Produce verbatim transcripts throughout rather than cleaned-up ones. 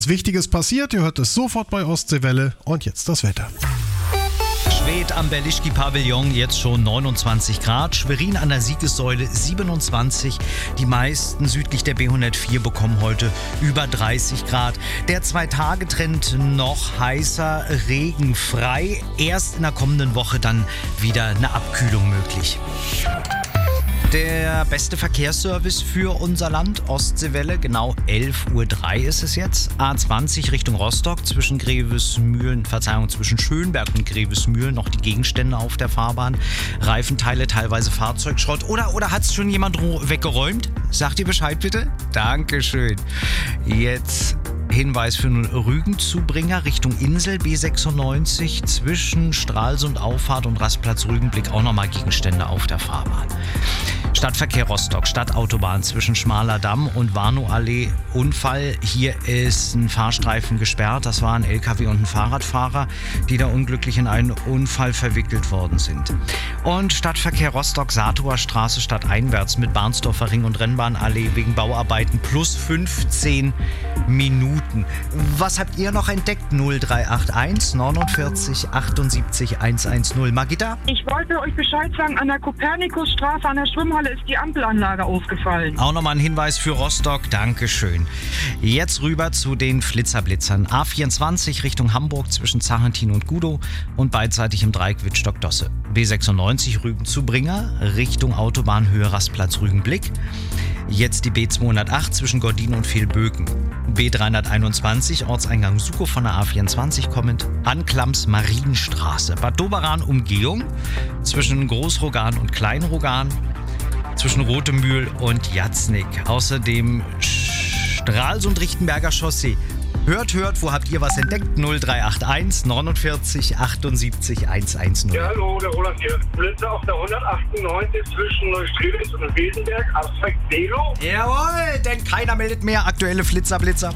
Wichtiges passiert, ihr hört es sofort bei Ostseewelle und jetzt das Wetter. Schwedt am Berlichki-Pavillon jetzt schon neunundzwanzig Grad, Schwerin an der Siegessäule siebenundzwanzig. Die meisten südlich der B hundertvier bekommen heute über dreißig Grad. Der Zwei-Tage-Trend noch heißer, regenfrei. Erst in der kommenden Woche dann wieder eine Abkühlung möglich. Der beste Verkehrsservice für unser Land, Ostseewelle, genau elf Uhr drei ist es jetzt. A zwanzig Richtung Rostock, zwischen Grevesmühlen, Verzeihung, zwischen Schönberg und Grevesmühlen noch die Gegenstände auf der Fahrbahn. Reifenteile, teilweise Fahrzeugschrott. Oder, oder hat es schon jemand weggeräumt? Sagt ihr Bescheid bitte? Dankeschön. Jetzt Hinweis für einen Rügenzubringer Richtung Insel, B sechsundneunzig, zwischen Stralsund Auffahrt und Rastplatz Rügenblick auch nochmal Gegenstände auf der Fahrbahn. Stadtverkehr Rostock, Stadtautobahn zwischen Schmaler Damm und Warnow-Allee. Unfall, hier ist ein Fahrstreifen gesperrt. Das waren ein L K W und ein Fahrradfahrer, die da unglücklich in einen Unfall verwickelt worden sind. Und Stadtverkehr Rostock, Saatower Straße stadteinwärts mit Barnsdorfer Ring und Rennbahnallee wegen Bauarbeiten plus fünfzehn Minuten. Was habt ihr noch entdeckt? null drei acht eins neunundvierzig achtundsiebzig hundertzehn. Margita? Ich wollte euch Bescheid sagen, an der Kopernikusstraße an der Schwimmhalle ist die Ampelanlage aufgefallen. Auch nochmal ein Hinweis für Rostock. Dankeschön. Jetzt rüber zu den Flitzerblitzern. A vierundzwanzig Richtung Hamburg zwischen Zarentin und Gudow und beidseitig im Dreieck Wittstock-Dosse. B sechsundneunzig Rügen-Zubringer Richtung Autobahnhöhe Rastplatz Rügenblick. Jetzt die B zweihundertacht zwischen Gordin und Vilböken. B dreihunderteinundzwanzig Ortseingang Sukow von der A vierundzwanzig kommend. Anklams Marienstraße. Bad Doberan Umgehung zwischen Großrogan und Kleinrogan. Zwischen Rotemühl und Jatznik. Außerdem Stralsund-Richtenberger Chaussee. Hört, hört, wo habt ihr was entdeckt? null drei acht eins neunundvierzig achtundsiebzig hundertzehn. Ja, hallo, der Roland hier. Blitze auf der hundertachtundneunzig zwischen Neustrelitz und Wesenberg. Aspekt Delo. Jawohl, denn keiner meldet mehr. Aktuelle Flitzerblitzer.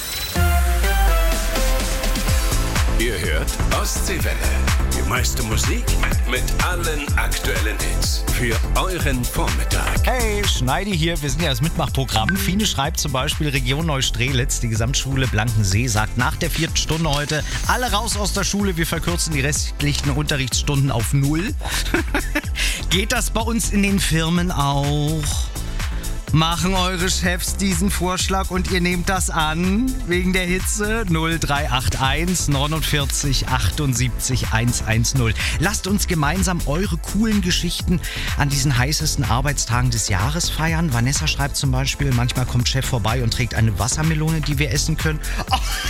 Ihr hört Ostseewelle. Die meiste Musik mit allen aktuellen Hits. Für euren Vormittag. Hey, Schneidi hier. Wir sind ja das Mitmachprogramm. Fine schreibt zum Beispiel Region Neustrelitz. Die Gesamtschule Blankensee sagt nach der vierten Stunde heute, alle raus aus der Schule. Wir verkürzen die restlichen Unterrichtsstunden auf null. Geht das bei uns in den Firmen auch? Machen eure Chefs diesen Vorschlag und ihr nehmt das an wegen der Hitze? null drei acht eins neunundvierzig achtundsiebzig hundertzehn. Lasst uns gemeinsam eure coolen Geschichten an diesen heißesten Arbeitstagen des Jahres feiern. Vanessa schreibt zum Beispiel, manchmal kommt Chef vorbei und trägt eine Wassermelone, die wir essen können.